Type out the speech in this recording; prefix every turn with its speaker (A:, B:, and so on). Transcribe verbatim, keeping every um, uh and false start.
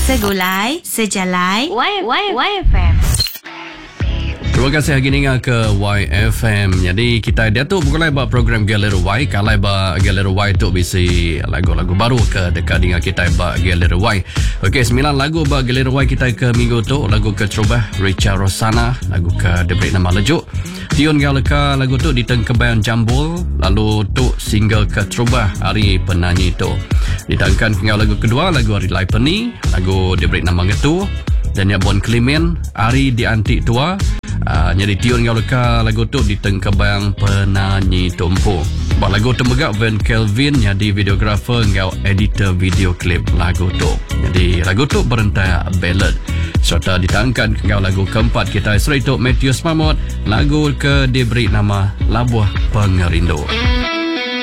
A: Segulai, sejalai,
B: Y, Y, Y F M.
C: Terima kasih hari ni ke Y F M. Jadi kita dia tu bukanlah buat program Galera Y. Kalau buat Galera Y tu bisi lagu-lagu baru ke dekat dengan kita buat Galera Y. Okey, sembilan lagu buat Galera Y kita ke minggu tu. Lagu ke Terubah Richa Rosana, lagu ke The Break Nama Lejuk. Tiun kau leka lagu tu di Tengkebayan Jambul. Lalu tu single ke Terubah Hari Penyanyi tu. Ditangkan kau lagu kedua lagu Hari Lai Peni, lagu The Break Nama Ngetu. Dan ya Bon Klimen Hari di Antik Tua. Uh, jadi tiun kau leka lagu tu di Tengkebayang Penyanyi Tumpu. Buat lagu tembegak Van Kelvin jadi videografer kau editor video klip lagu tu. Jadi lagu tu berentai ballad. Serta ditangkan kau lagu keempat kita straight to Matthews Mahmud, lagu ke diberi nama Labuh Pengerindu.